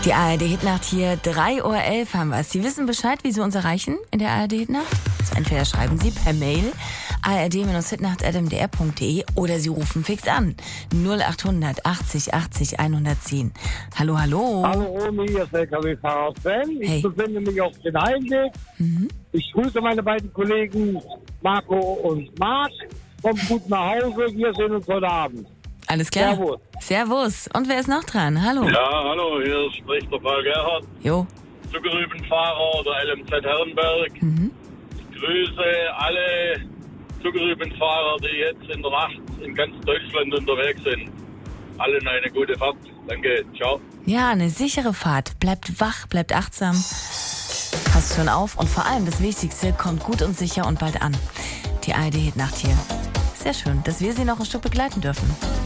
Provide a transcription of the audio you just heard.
Die ARD-Hitnacht hier, 3:11 Uhr haben wir es. Sie wissen Bescheid, wie Sie uns erreichen in der ARD-Hitnacht? Also entweder schreiben Sie per Mail ard-hitnacht@mdr.de oder Sie rufen fix an 0800 80 80 110. Hallo, hallo. Hallo Romy, hier ist LKW-Fahrer Sven. Ich befinde mich auf dem Heimweg. Ich grüße meine beiden Kollegen Marco und Marc. Kommt gut nach Hause, wir sehen uns heute Abend. Alles klar. Servus. Servus. Und wer ist noch dran? Hallo. Ja, hallo, hier spricht der Paul Gerhardt, Jo. Zugerübenfahrer der LMZ Herrenberg. Ich grüße alle Zugerübenfahrer, die jetzt in der Nacht in ganz Deutschland unterwegs sind. Allen eine gute Fahrt. Danke, ciao. Ja, eine sichere Fahrt. Bleibt wach, bleibt achtsam. Passt schon auf und vor allem das Wichtigste, kommt gut und sicher und bald an. Die ARD-Hitnacht hier. Sehr schön, dass wir Sie noch ein Stück begleiten dürfen.